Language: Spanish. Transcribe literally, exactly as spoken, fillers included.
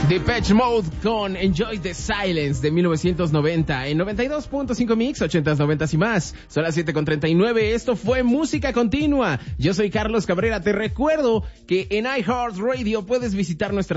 Depeche Mode con Enjoy the Silence de mil novecientos noventa en noventa y dos punto cinco Mix, ochentas, noventas y más. Son las siete con treinta y nueve. Esto fue Música Continua. Yo soy Carlos Cabrera. Te recuerdo que en iHeartRadio puedes visitar nuestra